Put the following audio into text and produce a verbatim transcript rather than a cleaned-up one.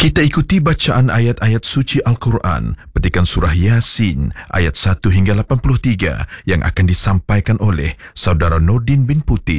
Kita ikuti bacaan ayat-ayat suci Al-Quran, petikan surah Yasin, ayat satu hingga lapan puluh tiga yang akan disampaikan oleh Saudara Nordin bin Putin.